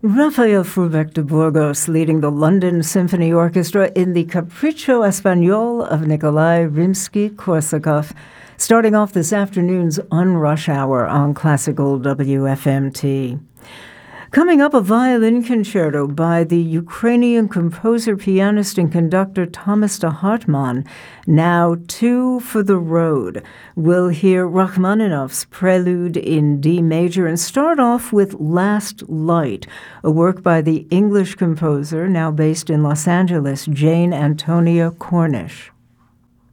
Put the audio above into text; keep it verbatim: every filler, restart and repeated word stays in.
Rafael Frubeck de Burgos leading the London Symphony Orchestra in the Capriccio Espagnol of Nikolai Rimsky-Korsakov, starting off this afternoon's Unrush Hour on Classical W F M T. Coming up, a violin concerto by the Ukrainian composer, pianist, and conductor Thomas de Hartmann, Now Two for the Road. We'll hear Rachmaninoff's Prelude in D major and start off with Last Light, a work by the English composer, now based in Los Angeles, Jane Antonia Cornish.